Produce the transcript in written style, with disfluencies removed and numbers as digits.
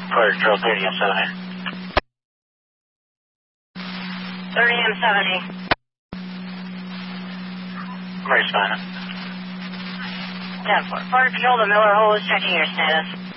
Fire Control 30M70. 30M70. Responding. 10-4. Fire Control to Miller Hose, checking your status.